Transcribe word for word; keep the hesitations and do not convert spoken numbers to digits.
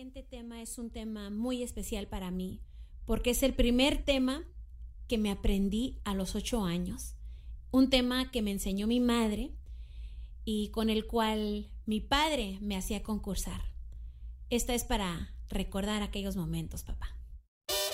siguiente tema es un tema muy especial para mí, porque es el primer tema que me aprendí a los ocho años. Un tema que me enseñó mi madre y con el cual mi padre me hacía concursar. Esta es para recordar aquellos momentos, papá.